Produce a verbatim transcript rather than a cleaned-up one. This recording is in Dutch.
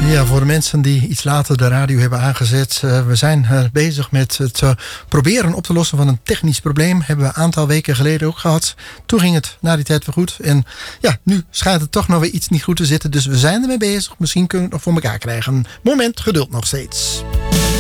Ja, voor de mensen die iets later de radio hebben aangezet. Uh, we zijn uh, bezig met het uh, proberen op te lossen van een technisch probleem. Hebben we een aantal weken geleden ook gehad. Toen ging het na die tijd weer goed. En ja, nu schijnt het toch nog weer iets niet goed te zitten. Dus we zijn ermee bezig. Misschien kunnen we het nog voor elkaar krijgen. Moment, geduld nog steeds.